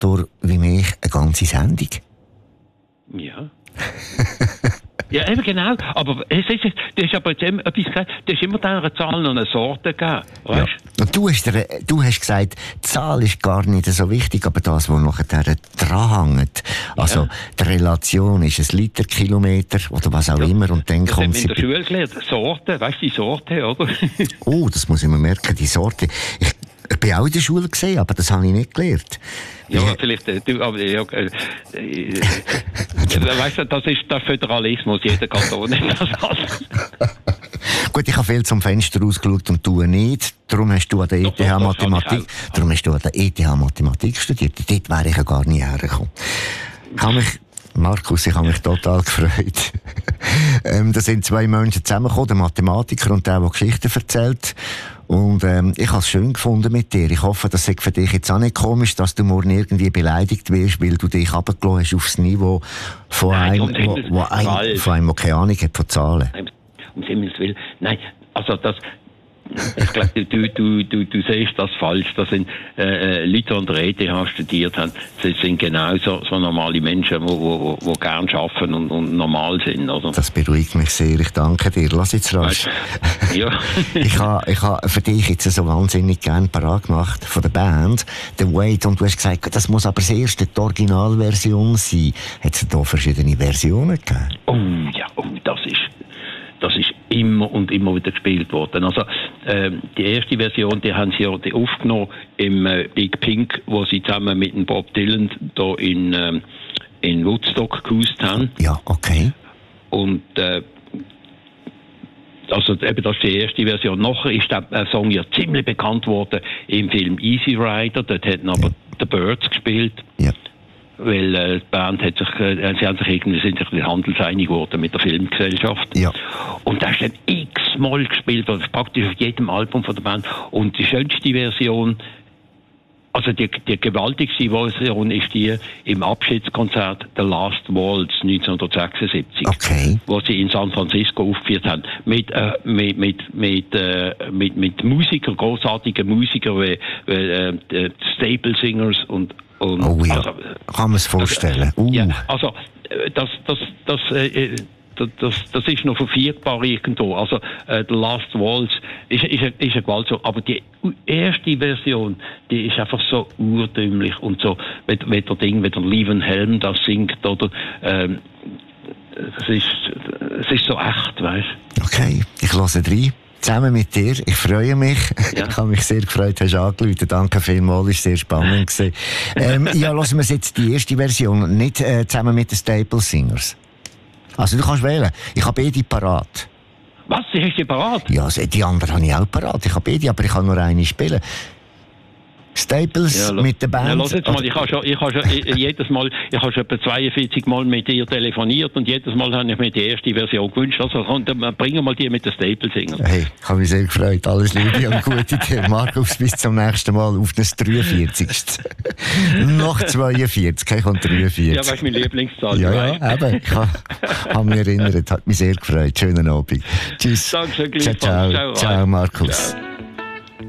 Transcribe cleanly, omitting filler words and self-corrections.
Moderator wie mich eine ganze Sendung. Ja. Ja, eben genau. Aber du hast aber jetzt etwas gesagt, du hast immer dieser Zahl noch eine Sorte gegeben. Weißt? Ja. Und du hast gesagt, die Zahl ist gar nicht so wichtig, aber das, was nachher dran hängt. Also, die Relation ist ein Literkilometer oder was auch immer. Und dann das kommt haben wir sie. in der Schule gelernt. Sorte, weißt du, die Sorte, oder? Oh, das muss ich mir merken, die Sorte. Ich bin auch in der Schule gesehen, aber das habe ich nicht gelernt. Ja, vielleicht, weißt du, das ist der Föderalismus, jeder Kanton hat das alles. Gut, ich habe viel zum Fenster ausgeschaut und du nicht. Darum hast du an der ETH Mathematik, studiert. Dort wäre ich ja gar nie hergekommen. Markus, ich habe mich total gefreut. Da sind zwei Menschen zusammengekommen, der Mathematiker und der Geschichten erzählt. Und ich habe es schön gefunden mit dir. Ich hoffe, das ist für dich jetzt auch nicht komisch, dass du morgen irgendwie beleidigt wirst, weil du dich runtergelassen hast aufs Niveau von einem, der keine Ahnung hat von Zahlen. Um Himmels Willen. Nein, also das... Ich glaube, du siehst das falsch. Das sind Leute, die an der ETH studiert haben. Das sind genau so normale Menschen, die gerne arbeiten und normal sind. Oder? Das beruhigt mich sehr. Ich danke dir. Lass jetzt rasch. Ja. Ich habe für dich jetzt so wahnsinnig gerne parat gemacht von der Band, The Wait. Und du hast gesagt, das muss aber das erste, die Originalversion sein. Hat es da verschiedene Versionen gegeben? Oh ja, das ist immer und immer wieder gespielt worden. Also die erste Version, die haben sie ja aufgenommen im Big Pink, wo sie zusammen mit dem Bob Dylan da in Woodstock gehaust haben. Ja, okay. Und also eben das ist die erste Version. Nachher ist der Song ja ziemlich bekannt worden im Film Easy Rider. Dort hätten aber The Birds gespielt. Ja. Weil die Band sind sich handelseinig geworden mit der Filmgesellschaft. Ja. Und das ist dann x-mal gespielt worden, praktisch auf jedem Album von der Band. Und die schönste Version, also die gewaltigste Version ist die im Abschiedskonzert The Last Waltz 1976. Okay. Wo sie in San Francisco aufgeführt haben. Mit Musikern, großartigen Musikern wie Staple Singers und oh ja, also, kann man es vorstellen. Ja, also das ist noch verfügbar irgendwo. Also The Last Waltz ist eine Gewaltsong, aber die erste Version, die ist einfach so urtümlich und so, wenn der Lieven Helm das singt, oder es ist so echt, weißt du. Okay, ich höre rein. Zusammen mit dir. Ich freue mich. Ja. Ich habe mich sehr gefreut, hast du angerufen. Danke vielmals, es war sehr spannend. Ja, hören wir jetzt die erste Version, nicht zusammen mit den Staple Singers. Also du kannst wählen. Ich habe beide parat. Was? Du hast die parat? Ja, die anderen habe ich auch parat. Ich habe beide, aber ich kann nur eine spielen. Staples mit der Band. Ja, lass jetzt mal, ich habe schon etwa 42 Mal mit dir telefoniert und jedes Mal habe ich mir die erste Version gewünscht. Also bringen wir mal die mit den Staples singen. Hey, ich habe mich sehr gefreut. Alles Liebe und gute dir. Markus, bis zum nächsten Mal auf das 43. Noch 42, ich komme 43. Ja, weißt du, meine Lieblingszahl. Ja, eben. Ich habe mich erinnert, hat mich sehr gefreut. Schönen Abend. Tschüss. Danke, ciao, Markus. Ciao.